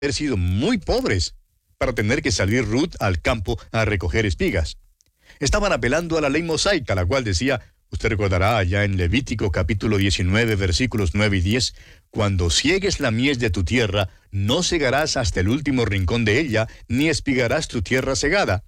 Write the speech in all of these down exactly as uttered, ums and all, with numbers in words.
haber sido muy pobres para tener que salir Ruth al campo a recoger espigas. Estaban apelando a la ley mosaica, la cual decía, usted recordará allá en Levítico capítulo diecinueve, versículos nueve y diez, cuando ciegues la mies de tu tierra, no segarás hasta el último rincón de ella, ni espigarás tu tierra segada.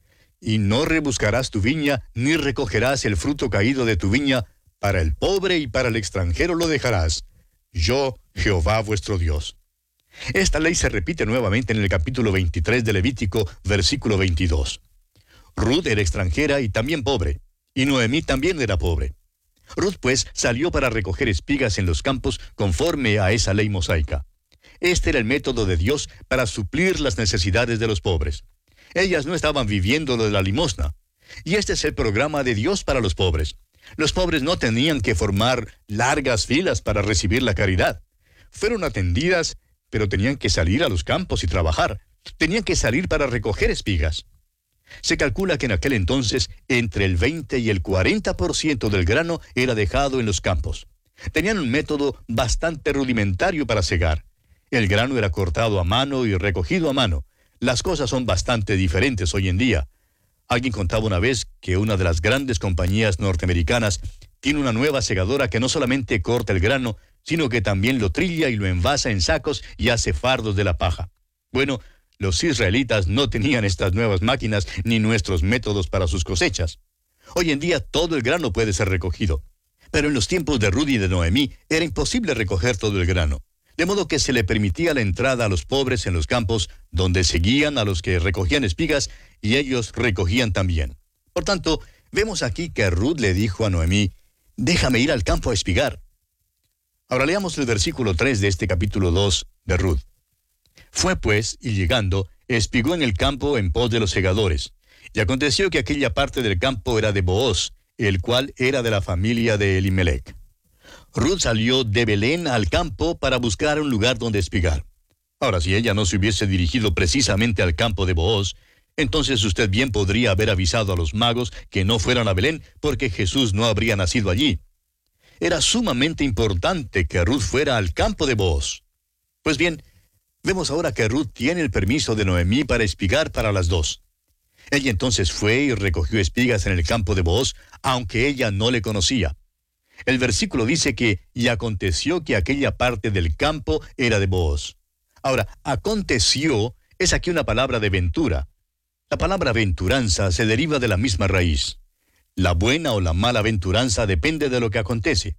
Y no rebuscarás tu viña, ni recogerás el fruto caído de tu viña, para el pobre y para el extranjero lo dejarás. Yo, Jehová vuestro Dios. Esta ley se repite nuevamente en el capítulo veintitrés de Levítico, versículo veintidós. Ruth era extranjera y también pobre, y Noemí también era pobre. Ruth, pues, salió para recoger espigas en los campos conforme a esa ley mosaica. Este era el método de Dios para suplir las necesidades de los pobres. Ellas no estaban viviendo de la limosna. Y este es el programa de Dios para los pobres. Los pobres no tenían que formar largas filas para recibir la caridad. Fueron atendidas, pero tenían que salir a los campos y trabajar. Tenían que salir para recoger espigas. Se calcula que en aquel entonces entre el veinte y el cuarenta por ciento del grano era dejado en los campos. Tenían un método bastante rudimentario para segar. El grano era cortado a mano y recogido a mano. Las cosas son bastante diferentes hoy en día. Alguien contaba una vez que una de las grandes compañías norteamericanas tiene una nueva segadora que no solamente corta el grano, sino que también lo trilla y lo envasa en sacos y hace fardos de la paja. Bueno, los israelitas no tenían estas nuevas máquinas ni nuestros métodos para sus cosechas. Hoy en día todo el grano puede ser recogido. Pero en los tiempos de Ruth y de Noemí era imposible recoger todo el grano. De modo que se le permitía la entrada a los pobres en los campos, donde seguían a los que recogían espigas, y ellos recogían también. Por tanto, vemos aquí que Ruth le dijo a Noemí, déjame ir al campo a espigar. Ahora leamos el versículo tres de este capítulo dos de Ruth. Fue pues, y llegando, espigó en el campo en pos de los segadores. Y aconteció que aquella parte del campo era de Booz, el cual era de la familia de Elimelech. Ruth salió de Belén al campo para buscar un lugar donde espigar. Ahora, si ella no se hubiese dirigido precisamente al campo de Booz, entonces usted bien podría haber avisado a los magos que no fueran a Belén, porque Jesús no habría nacido allí. Era sumamente importante que Ruth fuera al campo de Booz. Pues bien, vemos ahora que Ruth tiene el permiso de Noemí para espigar para las dos. Ella entonces fue y recogió espigas en el campo de Booz, aunque ella no le conocía. El versículo dice que, y aconteció que aquella parte del campo era de Booz. Ahora, aconteció es aquí una palabra de ventura. La palabra aventuranza se deriva de la misma raíz. La buena o la mala aventuranza depende de lo que acontece.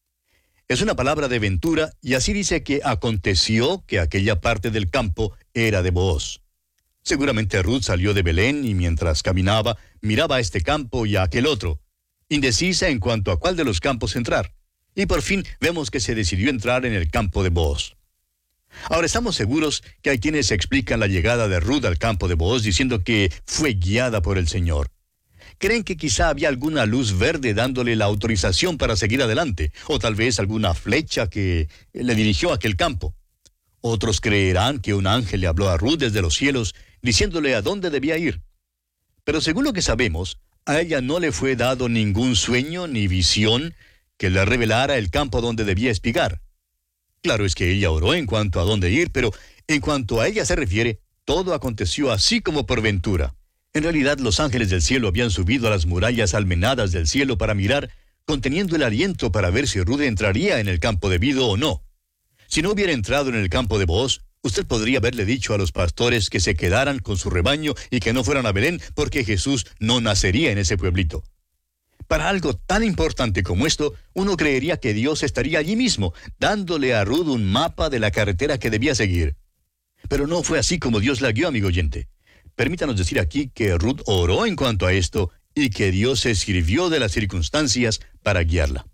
Es una palabra de ventura, y así dice que aconteció que aquella parte del campo era de Booz. Seguramente Ruth salió de Belén y mientras caminaba, miraba a este campo y a aquel otro, indecisa en cuanto a cuál de los campos entrar. Y por fin vemos que se decidió entrar en el campo de Booz. Ahora estamos seguros que hay quienes explican la llegada de Ruth al campo de Booz diciendo que fue guiada por el Señor. Creen que quizá había alguna luz verde dándole la autorización para seguir adelante, o tal vez alguna flecha que le dirigió a aquel campo. Otros creerán que un ángel le habló a Ruth desde los cielos, diciéndole a dónde debía ir. Pero según lo que sabemos, a ella no le fue dado ningún sueño ni visión que le revelara el campo donde debía espigar. Claro es que ella oró en cuanto a dónde ir, pero en cuanto a ella se refiere, todo aconteció así como por ventura. En realidad, los ángeles del cielo habían subido a las murallas almenadas del cielo para mirar, conteniendo el aliento para ver si Ruth entraría en el campo debido o no. Si no hubiera entrado en el campo de Booz, usted podría haberle dicho a los pastores que se quedaran con su rebaño y que no fueran a Belén, porque Jesús no nacería en ese pueblito. Para algo tan importante como esto, uno creería que Dios estaría allí mismo, dándole a Ruth un mapa de la carretera que debía seguir. Pero no fue así como Dios la guió, amigo oyente. Permítanos decir aquí que Ruth oró en cuanto a esto y que Dios se sirvió de las circunstancias para guiarla.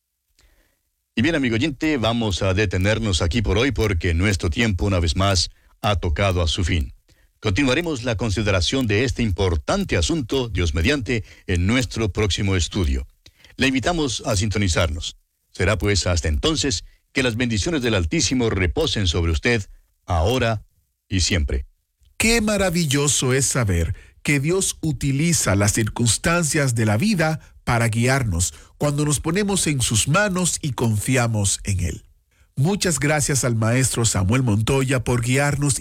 Y bien, amigo oyente, vamos a detenernos aquí por hoy porque nuestro tiempo, una vez más, ha tocado a su fin. Continuaremos la consideración de este importante asunto, Dios mediante, en nuestro próximo estudio. Le invitamos a sintonizarnos. Será pues hasta entonces que las bendiciones del Altísimo reposen sobre usted, ahora y siempre. Qué maravilloso es saber que Dios utiliza las circunstancias de la vida para guiarnos cuando nos ponemos en sus manos y confiamos en Él. Muchas gracias al maestro Samuel Montoya por guiarnos